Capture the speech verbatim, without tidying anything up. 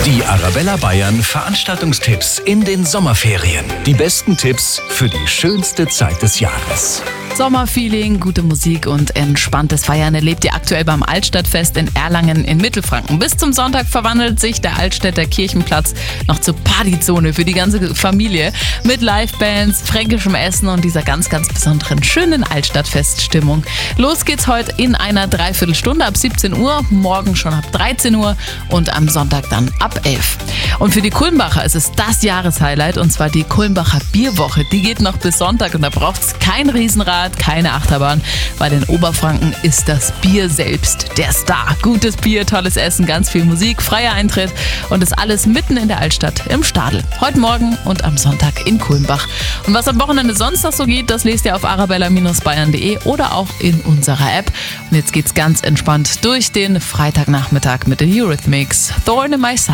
Die Arabella Bayern Veranstaltungstipps in den Sommerferien. Die besten Tipps für die schönste Zeit des Jahres. Sommerfeeling, gute Musik und entspanntes Feiern erlebt ihr aktuell beim Altstadtfest in Erlangen in Mittelfranken. Bis zum Sonntag verwandelt sich der Altstädter Kirchenplatz noch zur Partyzone für die ganze Familie mit Livebands, fränkischem Essen und dieser ganz, ganz besonderen schönen Altstadtfeststimmung. Los geht's heute in einer Dreiviertelstunde ab siebzehn Uhr, morgen schon ab dreizehn Uhr und am Sonntag dann ab elf. Und für die Kulmbacher ist es das Jahreshighlight, und zwar die Kulmbacher Bierwoche. Die geht noch bis Sonntag und da braucht es kein Riesenrad, keine Achterbahn, weil in Oberfranken ist das Bier selbst der Star. Gutes Bier, tolles Essen, ganz viel Musik, freier Eintritt und das alles mitten in der Altstadt im Stadel. Heute Morgen und am Sonntag in Kulmbach. Und was am Wochenende sonst noch so geht, das lest ihr auf arabella Bindestrich bayern punkt de oder auch in unserer App. Und jetzt geht's ganz entspannt durch den Freitagnachmittag mit den Eurythmics. Thorn in My Side.